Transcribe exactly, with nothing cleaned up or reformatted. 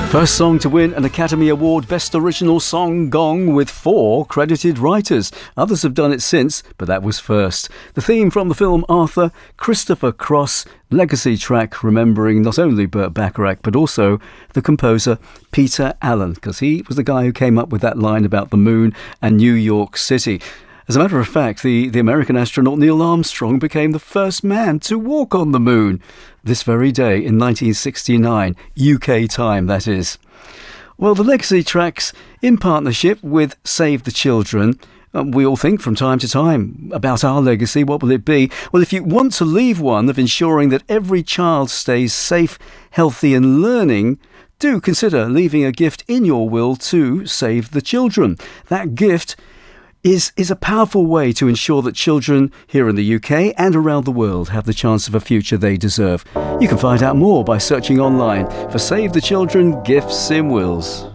First song to win an Academy Award Best Original Song Gong with four credited writers. Others have done it since, but that was first. The theme from the film Arthur, Christopher Cross, legacy track remembering not only Burt Bacharach but also the composer Peter Allen, because he was the guy who came up with that line about the moon and New York City. As a matter of fact, the, the American astronaut Neil Armstrong became the first man to walk on the moon this very day in nineteen sixty-nine, U K time, that is. Well, the legacy tracks, in partnership with Save the Children, um, we all think from time to time about our legacy. What will it be? Well, if you want to leave one of ensuring that every child stays safe, healthy and learning, do consider leaving a gift in your will to Save the Children. That gift is is a powerful way to ensure that children here in the U K and around the world have the chance of a future they deserve. You can find out more by searching online for Save the Children Gifts in Wills.